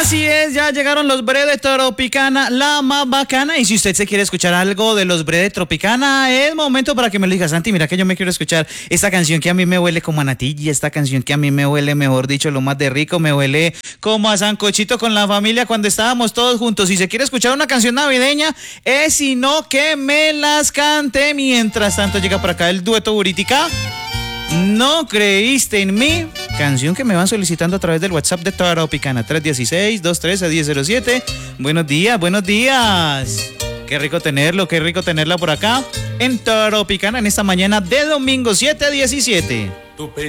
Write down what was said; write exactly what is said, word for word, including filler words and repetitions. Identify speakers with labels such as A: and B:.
A: Así es, ya llegaron los bre de Tropicana, la más bacana. Y si usted se quiere escuchar algo de los bre de Tropicana, es momento para que me lo diga. Santi, mira que yo me quiero escuchar esta canción que a mí me huele como a natilla, esta canción que a mí me huele, mejor dicho, lo más de rico, me huele como a sancochito con la familia cuando estábamos todos juntos. Si se quiere escuchar una canción navideña, es sino que me las cante. Mientras tanto llega por acá el dueto Buritica. No creíste en mí, canción que me van solicitando a través del WhatsApp de Tropicana, tres uno seis, dos uno tres, uno cero cero siete. Buenos días, buenos días. Qué rico tenerlo, qué rico tenerla por acá en Tropicana en esta mañana de domingo siete diecisiete.